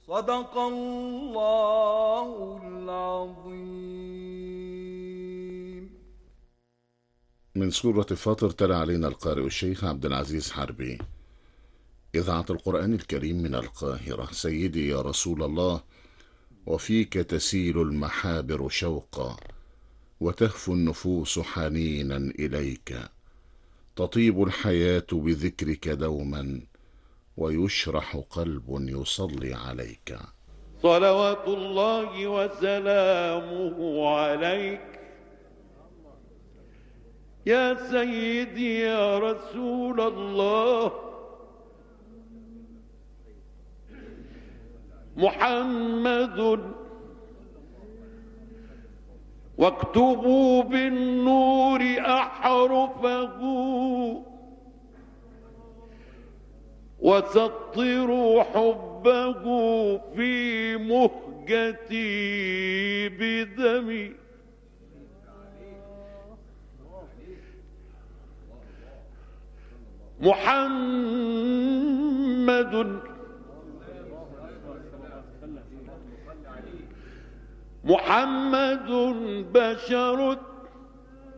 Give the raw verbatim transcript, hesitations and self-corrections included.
صدق الله العظيم. من سورة فاطر تلا علينا القارئ الشيخ عبد العزيز حربي. إذاعة القرآن الكريم من القاهرة. سيدي يا رسول الله، وفيك تسيل المحابر شوقا، وتهفو النفوس حنينا إليك، تطيب الحياة بذكرك دوما، ويشرح قلب يصلي عليك. صلوات الله وسلامه عليك يا سيدي يا رسول الله. محمد واكتبوا بالنور أحرفه، وسطروا حبه في مهجتي بدمي. محمد محمد بشر